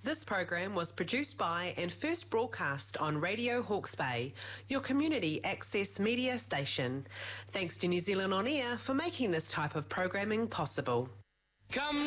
This program was produced by and first broadcast on Radio Hawke's Bay, your community access media station. Thanks to New Zealand On Air for making this type of programming possible. Come